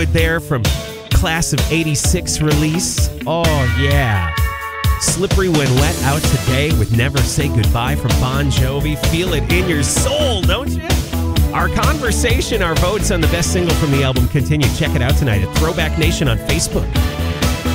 there from class of 86 release. Oh, yeah. Slippery When Wet out today with Never Say Goodbye from Bon Jovi. Feel it in your soul, don't you? Our conversation, our votes on the best single from the album continue. Check it out tonight at Throwback Nation on Facebook.